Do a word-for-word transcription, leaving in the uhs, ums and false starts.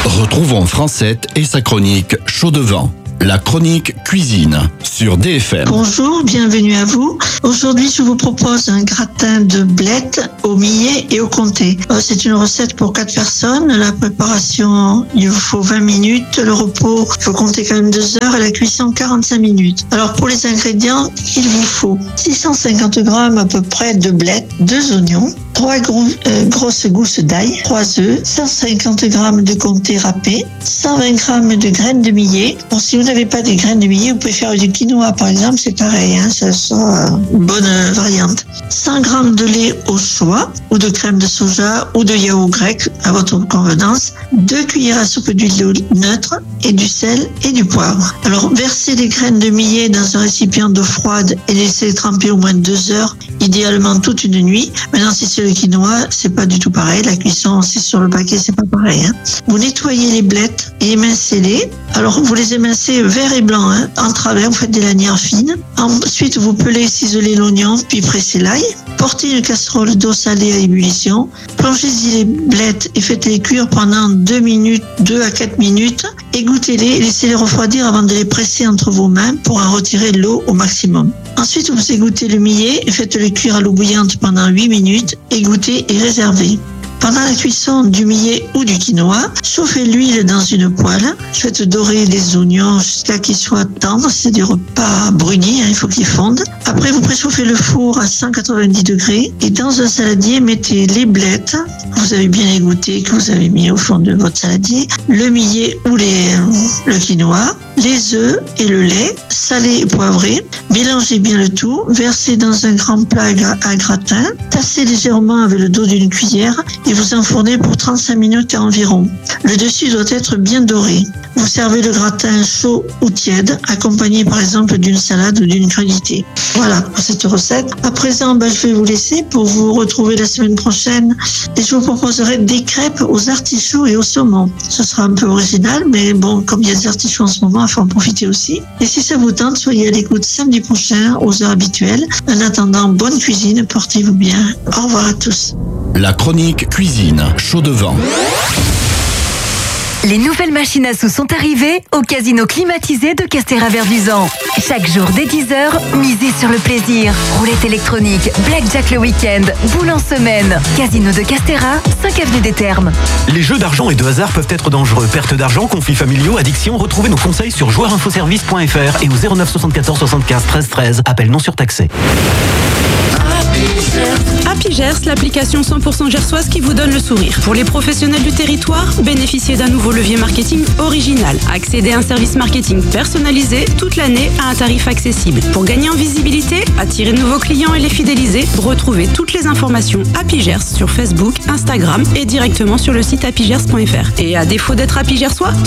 Retrouvons Francette et sa chronique Chaud devant. La chronique cuisine sur D F M. Bonjour, bienvenue à vous. Aujourd'hui, je vous propose un gratin de blettes au millet et au comté. C'est une recette pour quatre personnes. La préparation, il vous faut vingt minutes. Le repos, il faut compter quand même deux heures et la cuisson quarante-cinq minutes. Alors pour les ingrédients, il vous faut six cent cinquante grammes à peu près de blettes, deux oignons, trois gros, euh, grosses gousses d'ail, trois œufs, cent cinquante grammes de comté râpé, cent vingt grammes de graines de millet. Bon, si vous n'avez pas des graines de millet, vous pouvez faire du quinoa par exemple, c'est pareil, hein, ça sera une bonne variante. cent grammes de lait au choix, ou de crème de soja, ou de yaourt grec, à votre convenance, deux cuillères à soupe d'huile neutre, et du sel et du poivre. Alors, versez les graines de millet dans un récipient d'eau froide et laissez tremper au moins deux heures, idéalement toute une nuit. Maintenant, si c'est le quinoa, c'est pas du tout pareil. La cuisson, c'est sur le paquet, c'est pas pareil. Hein. Vous nettoyez les blettes et émincez-les. Alors, vous les émincez vert et blanc, hein, en travers, vous faites des lanières fines. Ensuite, vous pelez, ciselez l'oignon, puis pressez l'ail. Portez une casserole d'eau salée à ébullition. Plongez-y les blettes et faites-les cuire pendant deux minutes, deux à quatre minutes. Égouttez-les et laissez-les refroidir avant de les presser entre vos mains pour en retirer l'eau au maximum. Ensuite, vous égouttez le millet et faites-le cuire à l'eau bouillante pendant huit minutes. Égouttez et réservez. Pendant la cuisson du millet ou du quinoa, chauffez l'huile dans une poêle. Faites dorer les oignons jusqu'à qu'ils soient tendres, c'est-à-dire pas brunis, hein, il faut qu'ils fondent. Après, vous préchauffez le four à cent quatre-vingt-dix degrés et dans un saladier, mettez les blettes que vous avez bien égoutées, que vous avez mis au fond de votre saladier, le millet ou les, le quinoa, les œufs et le lait, salé et poivré. Mélangez bien le tout, versez dans un grand plat à gratin, tassez légèrement avec le dos d'une cuillère et vous enfournez pour trente-cinq minutes environ. Le dessus doit être bien doré. Vous servez le gratin chaud ou tiède, accompagné par exemple d'une salade ou d'une crudité. Voilà pour cette recette. À présent, ben, je vais vous laisser pour vous retrouver la semaine prochaine et je vous proposerai des crêpes aux artichauts et au saumon. Ce sera un peu original, mais bon, comme il y a des artichauts en ce moment, il faut en profiter aussi. Et si ça vous tente, soyez à l'écoute samedi prochain aux heures habituelles. En attendant, bonne cuisine, portez-vous bien. Au revoir à tous. La chronique cuisine Chaud devant. Les nouvelles machines à sous sont arrivées au casino climatisé de Castéra-Verduzan. Chaque jour dès dix heures, misez sur le plaisir. Roulette électronique, blackjack le week-end, boule en semaine. Casino de Castéra, cinq avenue des Thermes. Les jeux d'argent et de hasard peuvent être dangereux. Perte d'argent, conflits familiaux, addiction. Retrouvez nos conseils sur joueur info service point f r et au zéro neuf soixante-quatorze soixante-quinze treize treize. Appel non surtaxé. Happy Gers, l'application cent pour cent gersoise qui vous donne le sourire. Pour les professionnels du territoire, bénéficiez d'un nouveau levier marketing original. Accédez à un service marketing personnalisé toute l'année à un tarif accessible. Pour gagner en visibilité, attirer de nouveaux clients et les fidéliser, retrouvez toutes les informations Happy Gers sur Facebook, Instagram et directement sur le site happy gers point f r. Et à défaut d'être Happy Gersois,